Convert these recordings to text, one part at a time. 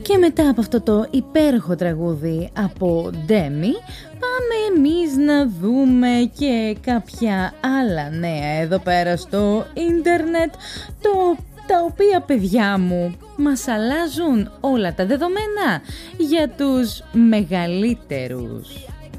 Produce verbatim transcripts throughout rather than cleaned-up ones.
Και μετά από αυτό το υπέροχο τραγούδι από Ντέμι, πάμε εμείς να δούμε και κάποια άλλα νέα εδώ πέρα στο ίντερνετ, το, τα οποία, παιδιά μου, μας αλλάζουν όλα τα δεδομένα για τους μεγαλύτερους.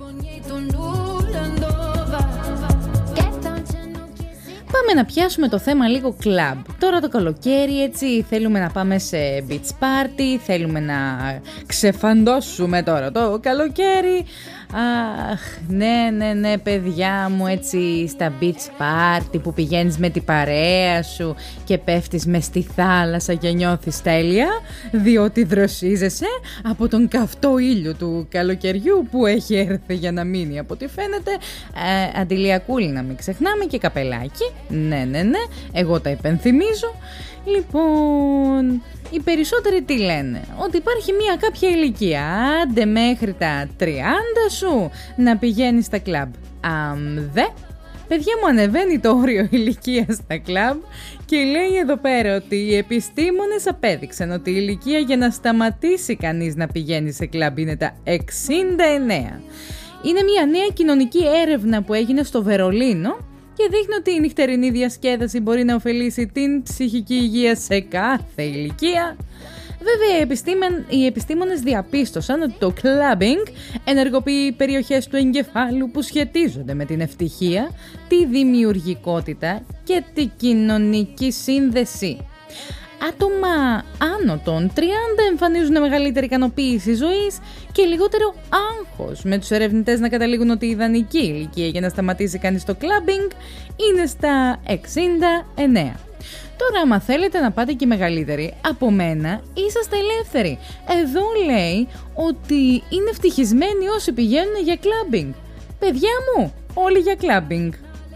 Πάμε να πιάσουμε το θέμα λίγο κλαμπ. Τώρα το καλοκαίρι, έτσι, θέλουμε να πάμε σε beach party, θέλουμε να ξεφαντώσουμε τώρα το καλοκαίρι. Αχ, ναι, ναι, ναι, παιδιά μου, έτσι, στα beach party που πηγαίνεις με την παρέα σου και πέφτεις μες στη θάλασσα και νιώθεις τέλεια, διότι δροσίζεσαι από τον καυτό ήλιο του καλοκαιριού που έχει έρθει για να μείνει, από ό,τι φαίνεται. ε, Αντιλιακούλη να μην ξεχνάμε, και καπελάκι. Ναι, ναι, ναι, εγώ τα υπενθυμίζω. Λοιπόν, οι περισσότεροι τι λένε? Ότι υπάρχει μια κάποια ηλικία, άντε μέχρι τα τριάντα σου, να πηγαίνεις στα κλαμπ. Αμ δε, παιδιά μου, ανεβαίνει το όριο ηλικίας στα κλαμπ και λέει εδώ πέρα ότι οι επιστήμονες απέδειξαν ότι η ηλικία για να σταματήσει κανείς να πηγαίνει σε κλαμπ είναι τα εξήντα εννέα. Είναι μια νέα κοινωνική έρευνα που έγινε στο Βερολίνο και δείχνει ότι η νυχτερινή διασκέδαση μπορεί να ωφελήσει την ψυχική υγεία σε κάθε ηλικία. Βέβαια, οι, επιστήμον, οι επιστήμονες διαπίστωσαν ότι το clubbing ενεργοποιεί περιοχές του εγκεφάλου που σχετίζονται με την ευτυχία, τη δημιουργικότητα και την κοινωνική σύνδεση. Άτομα άνω των τριάντα εμφανίζουν μεγαλύτερη ικανοποίηση ζωής και λιγότερο άγχος, με τους ερευνητές να καταλήγουν ότι η ιδανική ηλικία για να σταματήσει κανείς το clubbing είναι στα εξήντα εννέα. Τώρα, άμα θέλετε να πάτε και μεγαλύτεροι, από μένα είσαστε ελεύθεροι. Εδώ λέει ότι είναι ευτυχισμένοι όσοι πηγαίνουν για clubbing. Παιδιά μου, όλοι για clubbing.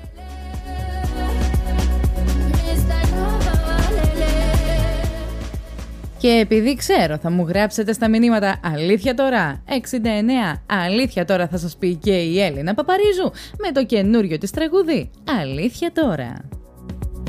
Και επειδή ξέρω θα μου γράψετε στα μηνύματα αλήθεια τώρα, εξήντα εννέα, αλήθεια τώρα θα σας πει και η Έλληνα Παπαρίζου με το καινούριο της τραγούδι, αλήθεια τώρα.